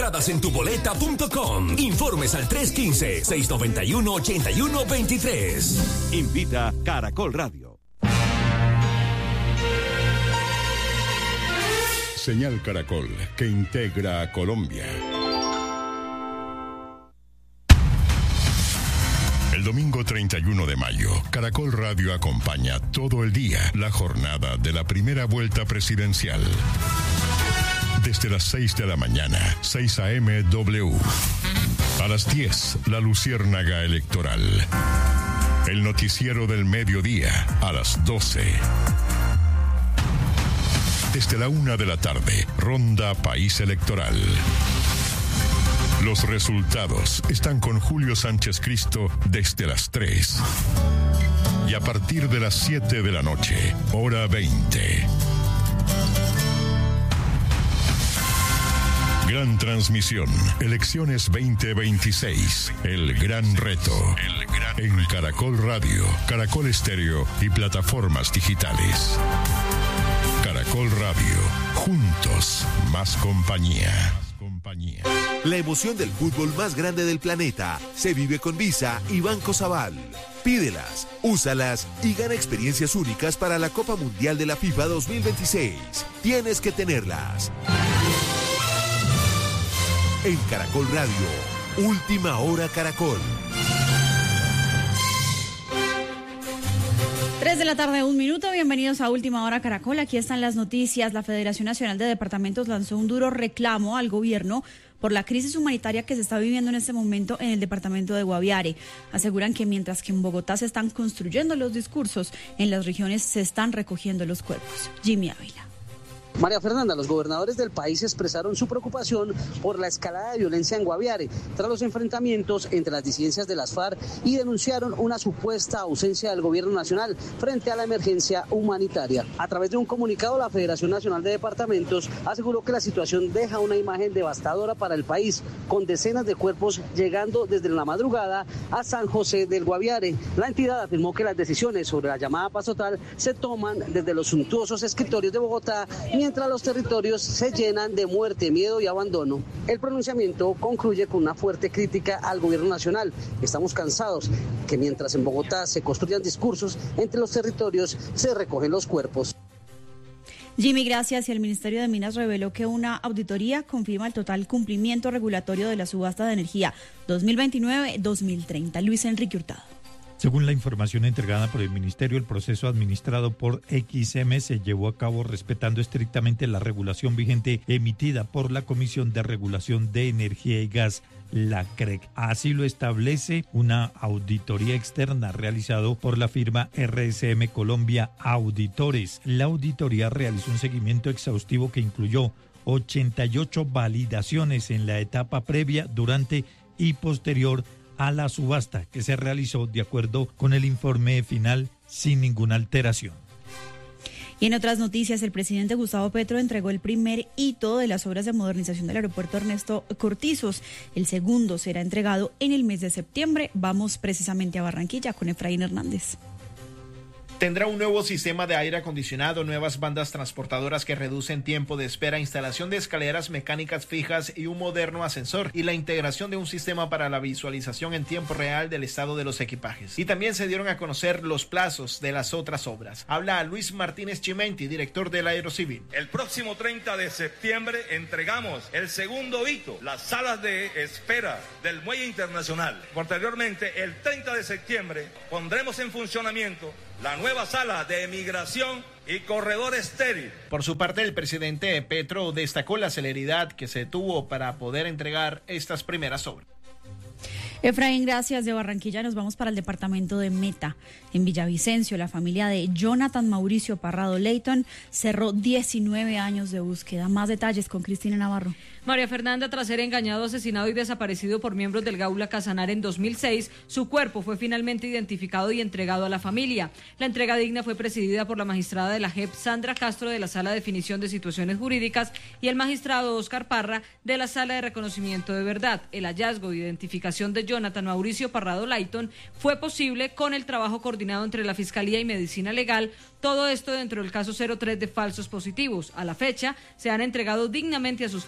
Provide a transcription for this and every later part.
En tuboleta.com. Informes al 315-691-8123. Invita Caracol Radio. Señal Caracol, que integra a Colombia. El domingo 31 de mayo, Caracol Radio acompaña todo el día la jornada de la primera vuelta presidencial. Desde las 6 de la mañana, 6 a.m. W. A las 10, la Luciérnaga Electoral. El noticiero del mediodía, a las 12. Desde la 1 de la tarde, Ronda País Electoral. Los resultados están con Julio Sánchez Cristo desde las 3. Y a partir de las 7 de la noche, hora 20. Gran transmisión. Elecciones 2026. El gran reto. En Caracol Radio, Caracol Estéreo y plataformas digitales. Caracol Radio. Juntos, más compañía. La emoción del fútbol más grande del planeta se vive con Visa y Banco Sabal. Pídelas, úsalas y gana experiencias únicas para la Copa Mundial de la FIFA 2026. Tienes que tenerlas. En Caracol Radio, Última Hora Caracol. 3 de la tarde, 1 minuto. Bienvenidos a Última Hora Caracol. Aquí están las noticias. La Federación Nacional de Departamentos lanzó un duro reclamo al gobierno por la crisis humanitaria que se está viviendo en este momento en el departamento de Guaviare. Aseguran que mientras que en Bogotá se están construyendo los discursos, en las regiones se están recogiendo los cuerpos. Jimmy Ávila. María Fernanda, los gobernadores del país expresaron su preocupación por la escalada de violencia en Guaviare tras los enfrentamientos entre las disidencias de las FARC y denunciaron una supuesta ausencia del gobierno nacional frente a la emergencia humanitaria. A través de un comunicado, la Federación Nacional de Departamentos aseguró que la situación deja una imagen devastadora para el país, con decenas de cuerpos llegando desde la madrugada a San José del Guaviare. La entidad afirmó que las decisiones sobre la llamada paz total se toman desde los suntuosos escritorios de Bogotá, mientras los territorios se llenan de muerte, miedo y abandono. El pronunciamiento concluye con una fuerte crítica al gobierno nacional. Estamos cansados que mientras en Bogotá se construyan discursos, entre los territorios se recogen los cuerpos. Jimmy, gracias. Y el Ministerio de Minas reveló que una auditoría confirma el total cumplimiento regulatorio de la subasta de energía 2029-2030. Luis Enrique Hurtado. Según la información entregada por el Ministerio, el proceso administrado por XM se llevó a cabo respetando estrictamente la regulación vigente emitida por la Comisión de Regulación de Energía y Gas, la CREG. Así lo establece una auditoría externa realizada por la firma RSM Colombia Auditores. La auditoría realizó un seguimiento exhaustivo que incluyó 88 validaciones en la etapa previa, durante y posterior a la subasta, que se realizó de acuerdo con el informe final sin ninguna alteración. Y en otras noticias, el presidente Gustavo Petro entregó el primer hito de las obras de modernización del aeropuerto Ernesto Cortizos. El segundo será entregado en el mes de septiembre. Vamos precisamente a Barranquilla con Efraín Hernández. Tendrá un nuevo sistema de aire acondicionado, nuevas bandas transportadoras que reducen tiempo de espera, instalación de escaleras mecánicas fijas y un moderno ascensor, y la integración de un sistema para la visualización en tiempo real del estado de los equipajes. Y también se dieron a conocer los plazos de las otras obras. Habla Luis Martínez Chimenti, director del Aerocivil. El próximo 30 de septiembre entregamos el segundo hito, las salas de espera del Muelle Internacional. Posteriormente, el 30 de septiembre, pondremos en funcionamiento la nueva sala de migración y corredor estéril. Por su parte, el presidente Petro destacó la celeridad que se tuvo para poder entregar estas primeras obras. Efraín, gracias. De Barranquilla nos vamos para el departamento de Meta. En Villavicencio, la familia de Jonathan Mauricio Parrado Leyton cerró 19 años de búsqueda. Más detalles con Cristina Navarro. María Fernanda, tras ser engañado, asesinado y desaparecido por miembros del Gaula Casanar en 2006, su cuerpo fue finalmente identificado y entregado a la familia. La entrega digna fue presidida por la magistrada de la JEP, Sandra Castro, de la Sala de Definición de Situaciones Jurídicas, y el magistrado Oscar Parra, de la Sala de Reconocimiento de Verdad. El hallazgo de identificación de Jonathan Mauricio Parrado Leyton fue posible con el trabajo coordinado entre la Fiscalía y Medicina Legal, todo esto dentro del caso 03 de falsos positivos. A la fecha, se han entregado dignamente a sus familiares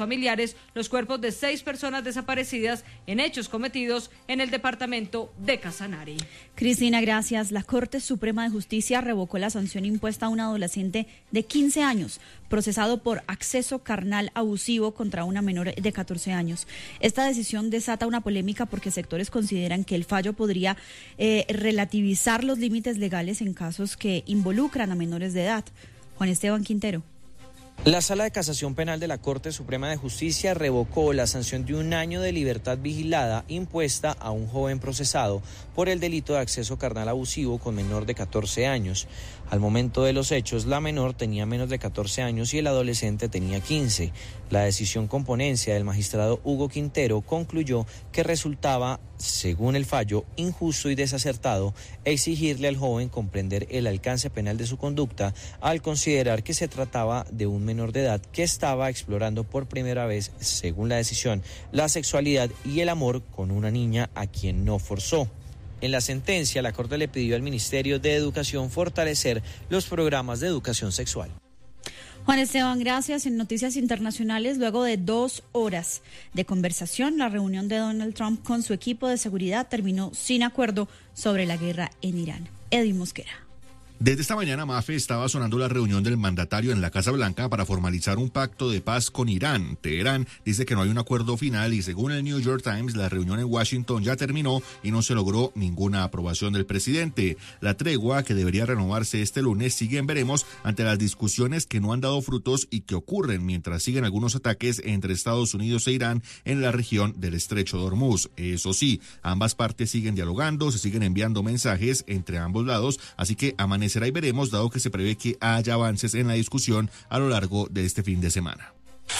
preliminares los cuerpos de 6 personas desaparecidas en hechos cometidos en el departamento de Casanare. Cristina, gracias. La Corte Suprema de Justicia revocó la sanción impuesta a un adolescente de 15 años, procesado por acceso carnal abusivo contra una menor de 14 años. Esta decisión desata una polémica porque sectores consideran que el fallo podría relativizar los límites legales en casos que involucran a menores de edad. Juan Esteban Quintero. La Sala de Casación Penal de la Corte Suprema de Justicia revocó la sanción de 1 año de libertad vigilada impuesta a un joven procesado por el delito de acceso carnal abusivo con menor de 14 años. Al momento de los hechos, la menor tenía menos de 14 años y el adolescente tenía 15. La decisión con ponencia del magistrado Hugo Quintero concluyó que resultaba, según el fallo, injusto y desacertado exigirle al joven comprender el alcance penal de su conducta al considerar que se trataba de un menor de edad que estaba explorando por primera vez, según la decisión, la sexualidad y el amor con una niña a quien no forzó. En la sentencia, la Corte le pidió al Ministerio de Educación fortalecer los programas de educación sexual. Juan Esteban, gracias. En noticias internacionales, luego de 2 horas de conversación, la reunión de Donald Trump con su equipo de seguridad terminó sin acuerdo sobre la guerra en Irán. Eddie Mosquera. Desde esta mañana, Mafe, estaba sonando la reunión del mandatario en la Casa Blanca para formalizar un pacto de paz con Irán. Teherán dice que no hay un acuerdo final y, según el New York Times, la reunión en Washington ya terminó y no se logró ninguna aprobación del presidente. La tregua, que debería renovarse este lunes, sigue en veremos ante las discusiones que no han dado frutos y que ocurren mientras siguen algunos ataques entre Estados Unidos e Irán en la región del Estrecho de Hormuz. Eso sí, ambas partes siguen dialogando, se siguen enviando mensajes entre ambos lados, así que amanecerá y veremos, dado que se prevé que haya avances en la discusión a lo largo de este fin de semana.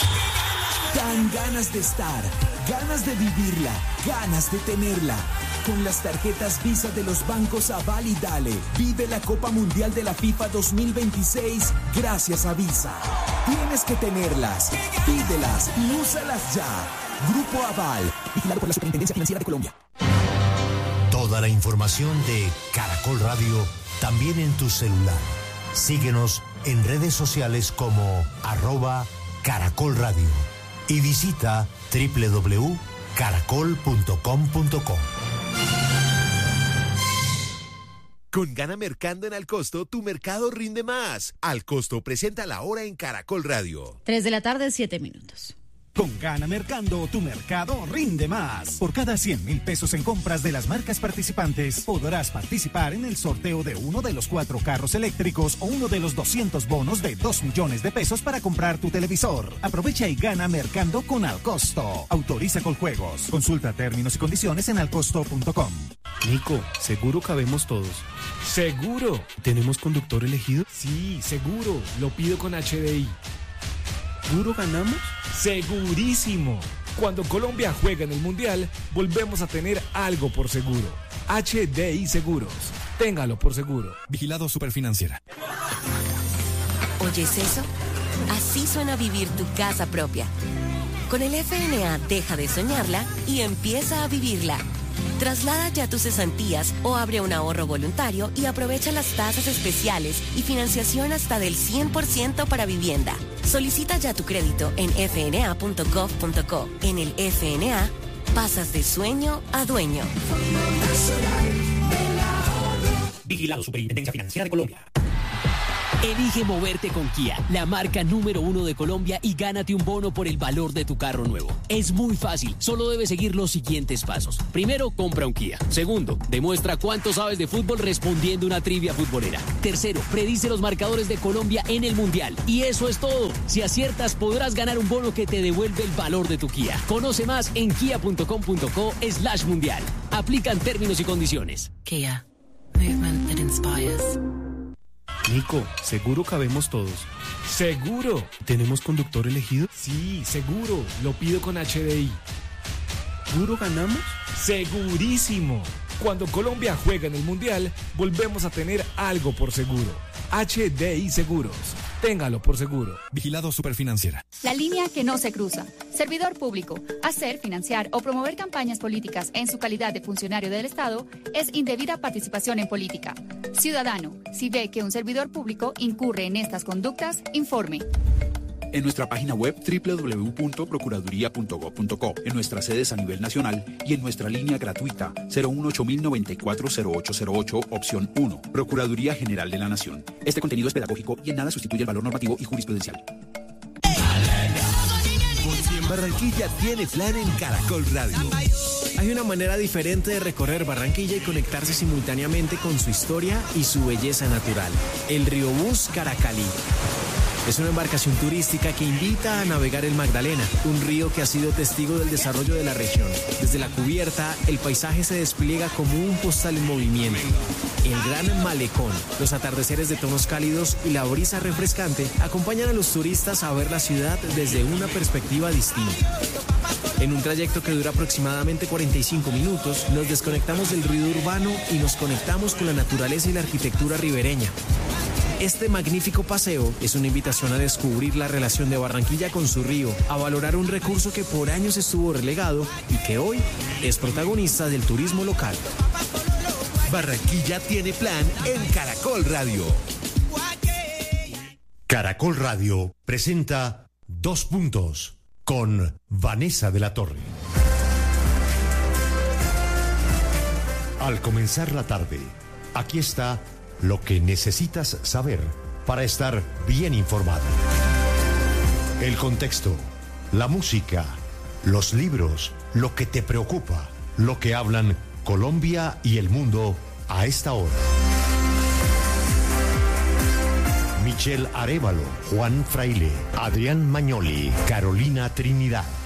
Dan ganas de estar, ganas de vivirla, ganas de tenerla. Con las tarjetas Visa de los bancos Aval y Dale, vive la Copa Mundial de la FIFA 2026 gracias a Visa. Tienes que tenerlas, pídelas y úsalas ya. Grupo Aval, vigilado por la Superintendencia Financiera de Colombia. Toda la información de Caracol Radio también en tu celular. Síguenos en redes sociales como @Caracol Radio y visita www.caracol.com.co. Con Gana Mercando en Alcosto, tu mercado rinde más. Alcosto presenta la hora en Caracol Radio. 3 de la tarde, 7 minutos. Con Gana Mercando, tu mercado rinde más. Por cada 100.000 pesos en compras de las marcas participantes, podrás participar en el sorteo de uno de los 4 carros eléctricos o uno de los 200 bonos de 2 millones de pesos para comprar tu televisor. Aprovecha y gana Mercando con Alcosto. Autoriza Coljuegos. Consulta términos y condiciones en alcosto.com. Nico, ¿seguro cabemos todos? ¡Seguro! ¿Tenemos conductor elegido? Sí, seguro. Lo pido con HDI. ¿Seguro ganamos? ¡Segurísimo! Cuando Colombia juega en el Mundial, volvemos a tener algo por seguro. HDI Seguros. Téngalo por seguro. Vigilado Superfinanciera. ¿Oyes eso? Así suena vivir tu casa propia. Con el FNA deja de soñarla y empieza a vivirla. Traslada ya tus cesantías o abre un ahorro voluntario y aprovecha las tasas especiales y financiación hasta del 100% para vivienda. Solicita ya tu crédito en fna.gov.co. En el FNA, pasas de sueño a dueño. Vigilado Superintendencia Financiera de Colombia. Elige moverte con Kia, la marca número 1 de Colombia, y gánate un bono por el valor de tu carro nuevo. Es muy fácil, solo debes seguir los siguientes pasos. Primero, compra un Kia. Segundo, demuestra cuánto sabes de fútbol respondiendo una trivia futbolera. Tercero, predice los marcadores de Colombia en el Mundial. Y eso es todo. Si aciertas, podrás ganar un bono que te devuelve el valor de tu Kia. Conoce más en kia.com.co/mundial. Aplican términos y condiciones. Kia. Movement that inspires. Nico, ¿seguro cabemos todos? ¡Seguro! ¿Tenemos conductor elegido? Sí, seguro. Lo pido con HDI. ¿Seguro ganamos? ¡Segurísimo! Cuando Colombia juega en el Mundial, volvemos a tener algo por seguro. HDI Seguros. Téngalo por seguro. Vigilado Superfinanciera. La línea que no se cruza. Servidor público. Hacer, financiar o promover campañas políticas en su calidad de funcionario del Estado es indebida participación en política. Ciudadano, si ve que un servidor público incurre en estas conductas, informe. En nuestra página web www.procuraduría.gov.co, en nuestras sedes a nivel nacional y en nuestra línea gratuita 018-094-0808, opción 1, Procuraduría General de la Nación. Este contenido es pedagógico y en nada sustituye el valor normativo y jurisprudencial. Barranquilla tiene plan en Caracol Radio. Hay una manera diferente de recorrer Barranquilla y conectarse simultáneamente con su historia y su belleza natural. El Riobús Caracalí. Es una embarcación turística que invita a navegar el Magdalena, un río que ha sido testigo del desarrollo de la región. Desde la cubierta, el paisaje se despliega como un postal en movimiento. El gran malecón, los atardeceres de tonos cálidos y la brisa refrescante acompañan a los turistas a ver la ciudad desde una perspectiva distinta. En un trayecto que dura aproximadamente 45 minutos, nos desconectamos del ruido urbano y nos conectamos con la naturaleza y la arquitectura ribereña. Este magnífico paseo es una invitación a descubrir la relación de Barranquilla con su río, a valorar un recurso que por años estuvo relegado y que hoy es protagonista del turismo local. Barranquilla tiene plan en Caracol Radio. Caracol Radio presenta 2 puntos con Vanessa de la Torre. Al comenzar la tarde, aquí está lo que necesitas saber para estar bien informado. El contexto, la música, los libros, lo que te preocupa, lo que hablan Colombia y el mundo a esta hora. Michelle Arévalo, Juan Fraile, Adrián Mañoli, Carolina Trinidad.